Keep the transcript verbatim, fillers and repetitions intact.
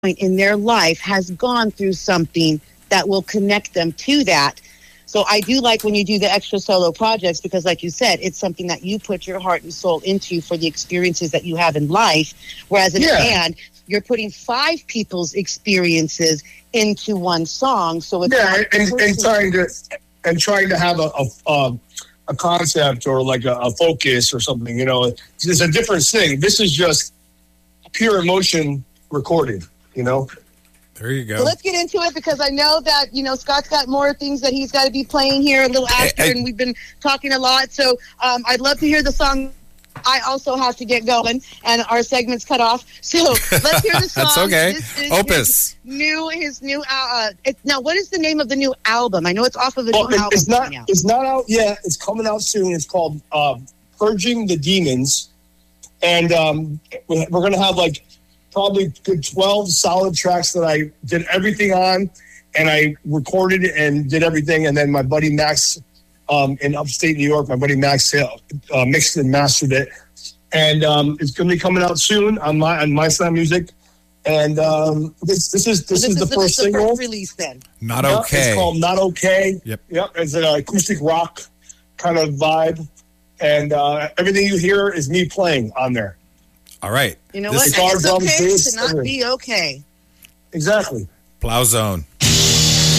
point in their life has gone through something that will connect them to that. So I do like when you do the extra solo projects because, like you said, it's something that you put your heart and soul into for the experiences that you have in life. Whereas in Yeah. a band, you're putting five people's experiences into one song. So it's Yeah, not and, and personal. trying to and trying to have a a, um, a concept or like a, a focus or something. You know, it's a different thing. This is just pure emotion recorded. You know. There you go. So let's get into it because I know that, you know, Scott's got more things that he's got to be playing here a little after, I- I- and we've been talking a lot. So um, I'd love to hear the song. I also have to get going, and our segment's cut off. So let's hear the song. That's okay. This is Opus. His new, his new. Uh, it, now, what is the name of the new album? I know it's off of a Well, new it- album. it's not. coming out. It's not out yet. It's coming out soon. It's called um, "Purging the Demons," and um, we're going to have like probably good twelve solid tracks that I did everything on, and I recorded and did everything, and then my buddy Max um, in upstate New York, my buddy Max uh, uh, mixed and mastered it, and um, it's going to be coming out soon on my on My Slam Music. And um, this this is this, So is the the, first the single. first release then. Not Yeah, okay. It's called Not Okay. Yep. Yep. It's an acoustic rock kind of vibe. And uh, everything you hear is me playing on there. All right. You know This what? is guitar, It's drums, okay bass, to not everything. be okay. Exactly. Plow Zone.